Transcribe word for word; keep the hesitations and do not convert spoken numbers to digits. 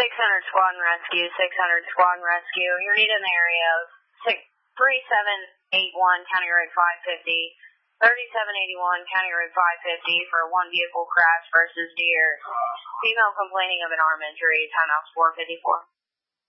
six hundred Squad and Rescue, six hundred Squad and Rescue. You're needed in the area of three seven eight one County Road five fifty, thirty-seven eighty-one County Road five fifty for a one vehicle crash versus deer. Female complaining of an arm injury, timeout's four fifty-four.